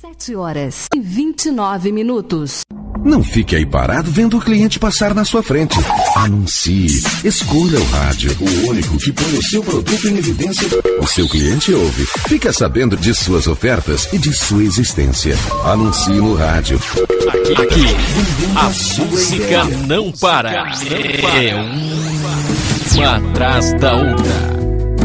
7h29. Não fique aí parado vendo o cliente passar na sua frente. Anuncie. Escolha o rádio, o único que põe o seu produto em evidência. O seu cliente ouve. Fica sabendo de suas ofertas e de sua existência. Anuncie no rádio. Aqui a música não para. É uma atrás da outra.